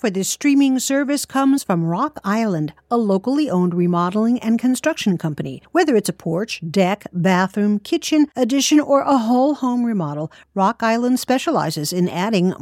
for this streaming service comes from Rock Island, a locally owned remodeling and construction company. Whether it's a porch, deck, bathroom, kitchen, addition, or a whole home remodel, Rock Island specializes in adding